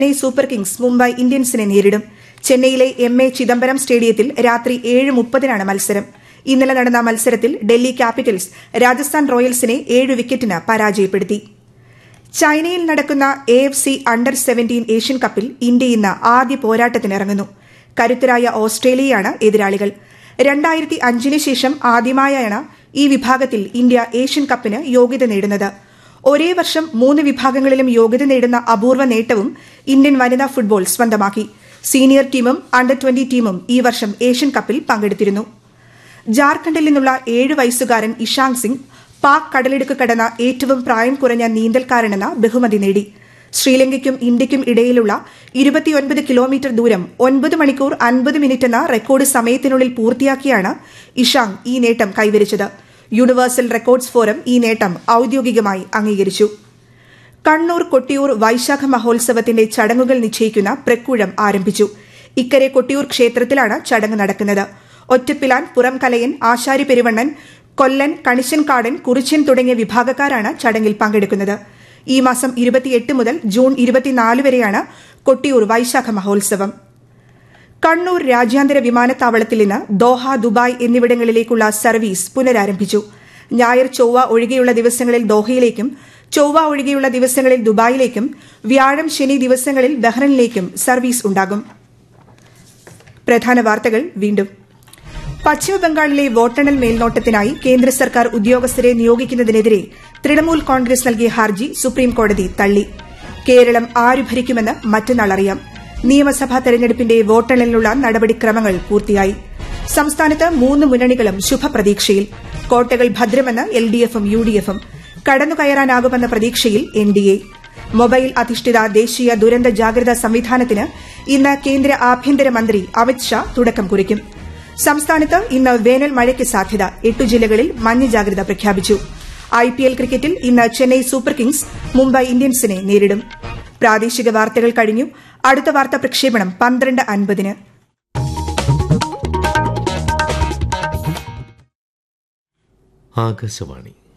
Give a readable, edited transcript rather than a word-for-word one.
Chennai super Kings Mumbai ഇന്ത്യൻസിനെ നേരിടും. ചെന്നൈയിലെ എം.എ. ചിദംബരം സ്റ്റേഡിയത്തിൽ രാത്രി 7:30 മത്സരം. ഇന്നലെ നടന്ന മത്സരത്തിൽ ഡൽഹി ക്യാപിറ്റൽസ് രാജസ്ഥാൻ റോയൽസിനെ 7 വിക്കറ്റിന് പരാജയപ്പെടുത്തി. ചൈനയിൽ നടക്കുന്ന AFC അണ്ടർ-17 ഏഷ്യൻ കപ്പിൽ ഇന്ത്യ ഇന്ന് ആദ്യ പോരാട്ടത്തിനിറങ്ങുന്നു. കരുത്തരായ ഓസ്ട്രേലിയയാണ് എതിരാളികൾ. 2005 ശേഷം ആദ്യമായാണ് ഈ വിഭാഗത്തിൽ ഇന്ത്യ ഏഷ്യൻ കപ്പിന് യോഗ്യത നേടുന്നത്. ഒരേ വർഷം 3 വിഭാഗങ്ങളിലും യോഗ്യത നേടുന്ന അപൂർവ നേട്ടവും ഇന്ത്യൻ വനിതാ ഫുട്ബോൾ സ്വന്തമാക്കി. സീനിയർ ടീമും അണ്ടർ-20 ടീമും ഈ വർഷം ഏഷ്യൻ കപ്പിൽ പങ്കെടുത്തിരുന്നു. ജാർഖണ്ഡിൽ നിന്നുള്ള 7 വയസ്സുകാരൻ ഇഷാങ് സിംഗ് പാക് കടലിടുക്ക് കടന്ന ഏറ്റവും പ്രായം കുറഞ്ഞ നീന്തൽക്കാരനെന്ന ബഹുമതി നേടി. ശ്രീലങ്കയ്ക്കും ഇന്ത്യയ്ക്കും ഇടയിലുള്ള 29 കിലോമീറ്റർ ദൂരം 9 മണിക്കൂർ 50 മിനിറ്റ് എന്ന റെക്കോർഡ് സമയത്തിനുള്ളിൽ പൂർത്തിയാക്കിയാണ് ഇഷാങ് ഈ നേട്ടം കൈവരിച്ചത്. യൂണിവേഴ്സൽ റെക്കോർഡ്സ് ഫോറം ഈ നേട്ടം ഔദ്യോഗികമായി അംഗീകരിച്ചു. കണ്ണൂർ കൊട്ടിയൂർ വൈശാഖ മഹോത്സവത്തിന്റെ ചടങ്ങുകൾ നിശ്ചയിക്കുന്ന പ്രക്കൂഴം ആരംഭിച്ചു. ഇക്കരെ കൊട്ടിയൂർ ക്ഷേത്രത്തിലാണ് ചടങ്ങ് നടക്കുന്നത്. ഒറ്റപ്പിലാൻ, പുറംകലയൻ, ആശാരി പെരുവണ്ണൻ, കൊല്ലൻ, കണിശൻകാടൻ, കുറിച്യൻ തുടങ്ങിയ വിഭാഗക്കാരാണ് ചടങ്ങിൽ പങ്കെടുക്കുന്നത്. ഈ മാസം 28 മുതൽ ജൂൺ 24 വരെയാണ് കൊട്ടിയൂർ വൈശാഖ മഹോത്സവം. കണ്ണൂർ രാജ്യാന്തര വിമാനത്താവളത്തിൽ നിന്ന് ദോഹ, ദുബായ് എന്നിവിടങ്ങളിലേക്കുള്ള സർവീസ് പുനരാരംഭിച്ചു. ഞായർ, ചൊവ്വ ഒഴികെയുള്ള ദിവസങ്ങളിൽ ദോഹയിലേക്കും ചൊവ്വ ഒഴികെയുള്ള ദിവസങ്ങളിൽ ദുബായിലേക്കും വ്യാഴം, ശനി ദിവസങ്ങളിൽ ബഹ്റൈനിലേക്കും സർവീസ് ഉണ്ടാകും. പ്രധാന വാർത്തകൾ വീണ്ടും. പശ്ചിമബംഗാളിലെ വോട്ടെണ്ണൽ മേൽനോട്ടത്തിനായി കേന്ദ്ര സർക്കാർ ഉദ്യോഗസ്ഥരെ നിയോഗിക്കുന്നതിനെതിരെ തൃണമൂൽ കോൺഗ്രസ് നൽകിയ ഹർജി സുപ്രീംകോടതി തള്ളി. കേരളം ആര് ഭരിക്കുമെന്ന് മറ്റന്നാൾ അറിയാം. നിയമസഭാ തെരഞ്ഞെടുപ്പിന്റെ വോട്ടെണ്ണലിനുള്ള നടപടിക്രമങ്ങൾ പൂർത്തിയായി. സംസ്ഥാനത്ത് 3 മുന്നണികളും ശുഭപ്രതീക്ഷയിൽ. കോട്ടകൾ ഭദ്രമെന്ന് LDFും UDFും. കടന്നുകയറാനാകുമെന്ന പ്രതീക്ഷയിൽ NDA. മൊബൈൽ അധിഷ്ഠിത ദേശീയ ദുരന്ത ജാഗ്രതാ സംവിധാനത്തിന് ഇന്ന് കേന്ദ്ര ആഭ്യന്തരമന്ത്രി അമിത് ഷാ തുടക്കം കുറിക്കും. സംസ്ഥാനത്ത് ഇന്ന് വേനൽ മഴയ്ക്ക് സാധ്യത. 8 ജില്ലകളിൽ മഞ്ഞ ജാഗ്രത പ്രഖ്യാപിച്ചു. IPL ക്രിക്കറ്റിൽ ഇന്ന് ചെന്നൈ സൂപ്പർ കിങ്സ് മുംബൈ ഇന്ത്യൻസിനെ നേരിടും. പ്രാദേശിക വാർത്തകൾ കഴിഞ്ഞു. അടുത്ത വാർത്താ പ്രക്ഷേപണം 12:50. ആകാശവാണി